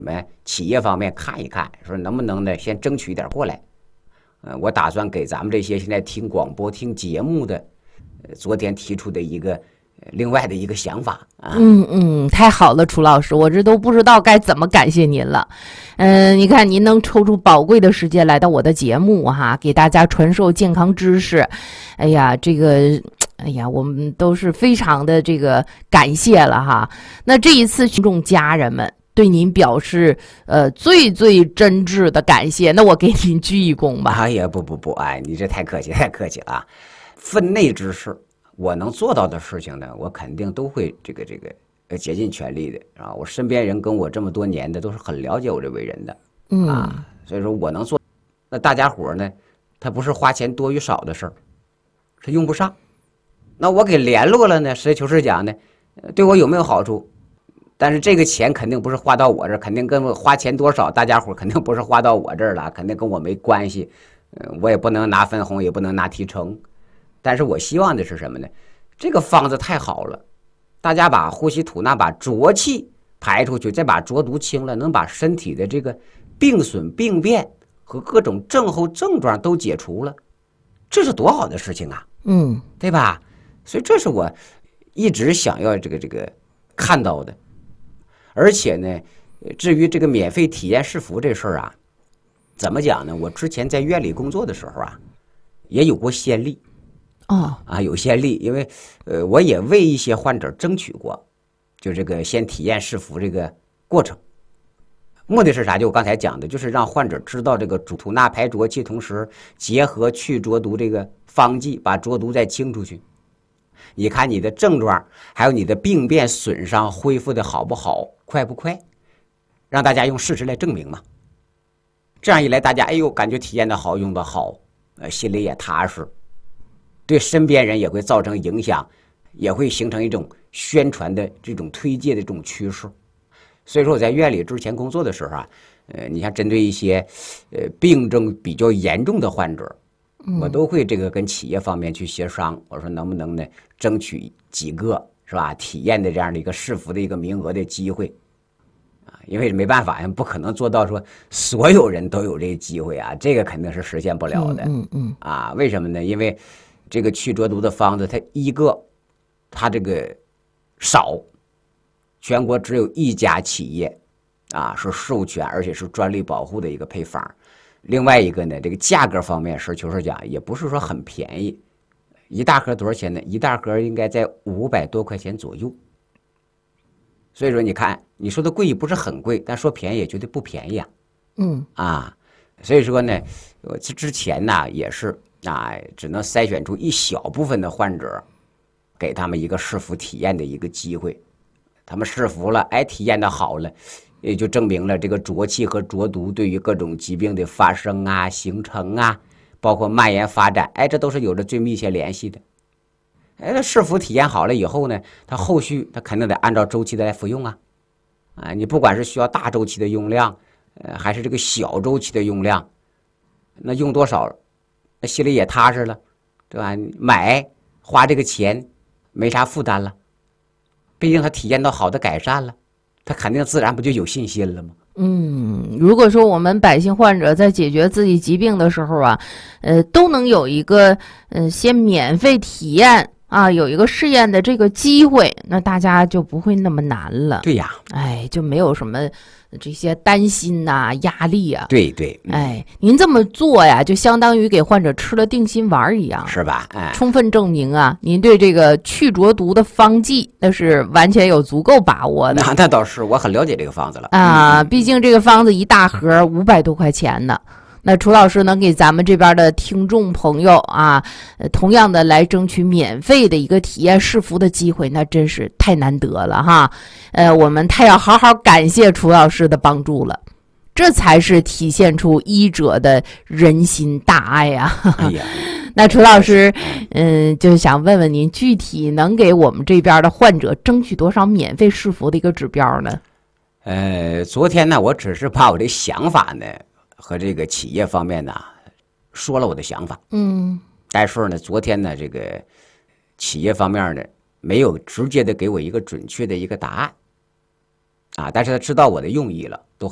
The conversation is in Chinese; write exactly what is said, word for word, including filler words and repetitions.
你们企业方面看一看，说能不能呢先争取一点过来。呃，我打算给咱们这些现在听广播、听节目的，呃，昨天提出的一个、呃、另外的一个想法啊。 嗯嗯，太好了，楚老师，我这都不知道该怎么感谢您了。嗯、呃，你看您能抽出宝贵的时间来到我的节目哈，给大家传授健康知识，哎呀，这个。哎呀，我们都是非常的这个感谢了哈。那这一次，群众家人们对您表示呃最最真挚的感谢，那我给您鞠一躬吧。 哎呀，不不不，哎，你这太客气，太客气了啊！分内之事，我能做到的事情呢，我肯定都会这个这个呃竭尽全力的啊。我身边人跟我这么多年的都是很了解我这为人的， 嗯啊，所以说我能做。那大家伙呢，他不是花钱多与少的事儿，是用不上。那我给联络了呢，实事求是讲呢，对我有没有好处？但是这个钱肯定不是花到我这儿，肯定跟我花钱多少，大家伙肯定不是花到我这儿了，肯定跟我没关系。嗯，我也不能拿分红，也不能拿提成。但是我希望的是什么呢？这个方子太好了，大家把呼吸吐纳，把浊气排出去，再把浊毒清了，能把身体的这个病损病变和各种症候症状都解除了，这是多好的事情啊！ 嗯， 对吧？所以这是我一直想要这个这个看到的。而且呢，至于这个免费体验试服这事儿啊，怎么讲呢？我之前在院里工作的时候啊，也有过先例。 哦， 啊，有先例，因为呃，我也为一些患者争取过，就这个先体验试服这个过程。目的是啥？就我刚才讲的，就是让患者知道这个吐纳排浊气，同时结合去浊毒这个方剂，把浊毒再清出去。你看你的症状，还有你的病变损伤恢复的好不好，快不快，让大家用事实来证明嘛。这样一来，大家哎呦，感觉体验的好，用的好，呃，心里也踏实，对身边人也会造成影响，也会形成一种宣传的这种推介的这种趋势。所以说我在院里之前工作的时候啊，呃，你像针对一些呃病症比较严重的患者，我都会这个跟企业方面去协商，我说能不能呢争取几个是吧体验的这样的一个试服的一个名额的机会啊，因为没办法呀，不可能做到说所有人都有这个机会啊，这个肯定是实现不了的。 嗯嗯啊，为什么呢？因为这个去浊毒的方子，它一个它这个少，全国只有一家企业啊是授权而且是专利保护的一个配方。另外一个呢，这个价格方面，实事求是讲，也不是说很便宜。一大盒多少钱呢？一大盒应该在五百多块钱左右。所以说，你看，你说的贵不是很贵，但说便宜也绝对不便宜啊。 嗯啊，所以说呢，我之前呢也是啊，只能筛选出一小部分的患者，给他们一个试服体验的一个机会。他们试服了，哎，体验的好了。也就证明了这个浊气和浊毒对于各种疾病的发生啊、形成啊，包括蔓延发展，哎，这都是有着最密切联系的。哎，那试服体验好了以后呢，他后续他肯定得按照周期的来服用啊。啊，你不管是需要大周期的用量，呃，还是这个小周期的用量，那用多少，那心里也踏实了，对吧？买花这个钱没啥负担了，毕竟他体验到好的改善了。他肯定自然不就有信心了吗？ 嗯，如果说我们百姓患者在解决自己疾病的时候啊，呃，都能有一个呃先免费体验啊，有一个试验的这个机会，那大家就不会那么难了。 对呀， 哎，就没有什么这些担心呐、啊、压力啊。 对对， 嗯、哎，您这么做呀，就相当于给患者吃了定心丸一样， 是吧？哎， 充分证明啊，您对这个去浊毒的方剂那是完全有足够把握的。 那那倒是，我很了解这个方子了啊，毕竟这个方子一大盒五百多块钱呢。那楚老师能给咱们这边的听众朋友啊，呃，同样的来争取免费的一个体验试服的机会，那真是太难得了哈。呃，我们太要好好感谢楚老师的帮助了，这才是体现出医者的人心大爱呀、啊。 哎呀， 那楚老师，嗯，就想问问您，具体能给我们这边的患者争取多少免费试服的一个指标呢？ 呃，昨天呢，我只是把我的想法呢。和这个企业方面呢，说了我的想法， 嗯， 但是呢，昨天呢，这个企业方面呢，没有直接的给我一个准确的一个答案，啊，但是他知道我的用意了，都